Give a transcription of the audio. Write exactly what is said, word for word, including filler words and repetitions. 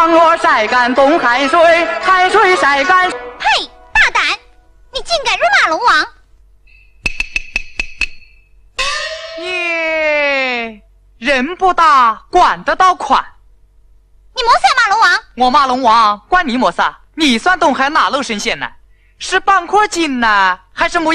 帮我晒干东海水，海水晒干。 嘿，大胆！你竟敢辱骂龙王！ 耶，人不大，管得到宽。 你莫想骂龙王！ 我骂龙王，关你么事？你算东海哪路神仙呢？是半块金呢，还是木